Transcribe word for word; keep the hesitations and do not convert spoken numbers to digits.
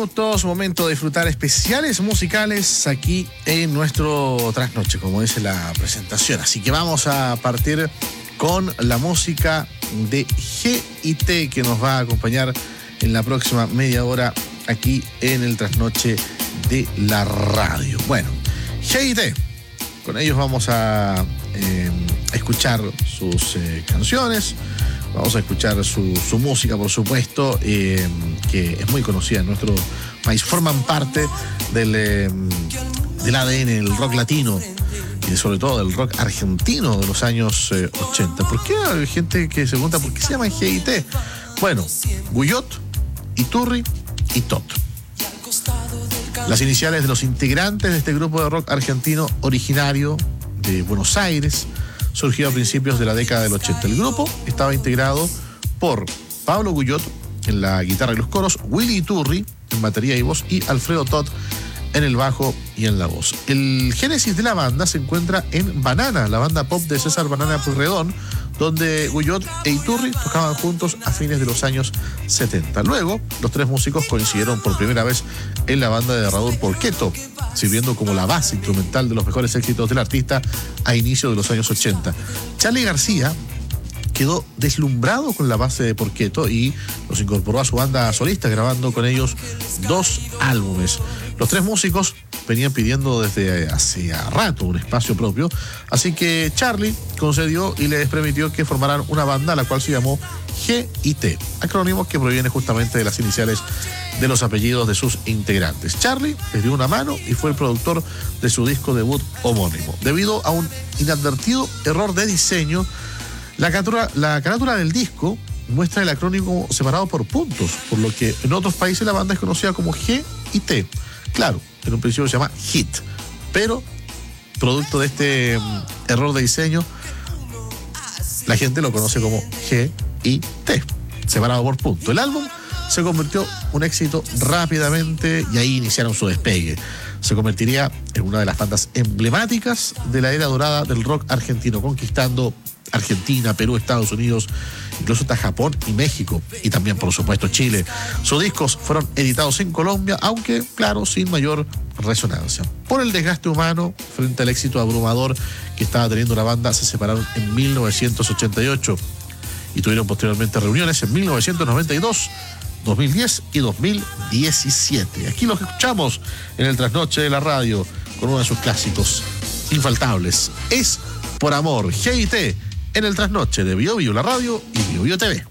Minutos, momento de disfrutar especiales musicales aquí en nuestro Trasnoche, como dice la presentación. Así que vamos a partir con la música de G y T, que nos va a acompañar en la próxima media hora aquí en el Trasnoche de la radio. Bueno, G y T, con ellos vamos a eh, escuchar sus eh, canciones. Vamos a escuchar su, su música, por supuesto, eh, que es muy conocida en nuestro país. Forman parte del, eh, del A D N del rock latino y sobre todo del rock argentino de los años eh, ochenta. ¿Por qué hay gente que se pregunta por qué se llaman G y T? Bueno, Guyot, Iturri y Tot. Las iniciales de los integrantes de este grupo de rock argentino originario de Buenos Aires, surgió a principios de la década del ochenta. El grupo estaba integrado por Pablo Guyot en la guitarra y los coros, Willy Iturri en batería y voz y Alfredo Tot en el bajo y en la voz. El génesis de la banda se encuentra en Banana, la banda pop de César Banana Pueyrredón, donde Guyot e Iturri tocaban juntos a fines de los años setenta. Luego, los tres músicos coincidieron por primera vez en la banda de Raúl Porqueto, sirviendo como la base instrumental de los mejores éxitos del artista a inicios de los años ochenta. Charly García quedó deslumbrado con la base de Porqueto y los incorporó a su banda solista, grabando con ellos dos álbumes. Los tres músicos venían pidiendo desde hacía rato un espacio propio, así que Charly concedió y les permitió que formaran una banda, la cual se llamó G y T, acrónimos que provienen justamente de las iniciales de los apellidos de sus integrantes. Charly les dio una mano y fue el productor de su disco debut homónimo. Debido a un inadvertido error de diseño, la carátula, la carátula del disco muestra el acrónimo separado por puntos, por lo que en otros países la banda es conocida como G y T. Claro, en un principio se llama Hit, pero producto de este um, error de diseño, la gente lo conoce como G y T, separado por punto. El álbum se convirtió en un éxito rápidamente y ahí iniciaron su despegue. Se convertiría en una de las bandas emblemáticas de la era dorada del rock argentino, conquistando Argentina, Perú, Estados Unidos, incluso hasta Japón y México, y también, por supuesto, Chile. Sus discos fueron editados en Colombia, aunque, claro, sin mayor resonancia. Por el desgaste humano, frente al éxito abrumador que estaba teniendo la banda, se separaron en mil novecientos ochenta y ocho y tuvieron posteriormente reuniones en mil novecientos noventa y dos, dos mil diez y dos mil diecisiete. Aquí los escuchamos en el Trasnoche de la radio con uno de sus clásicos infaltables. Es Por Amor, G y T, en el Trasnoche de Bio Bio, la radio y Bio Bio T V.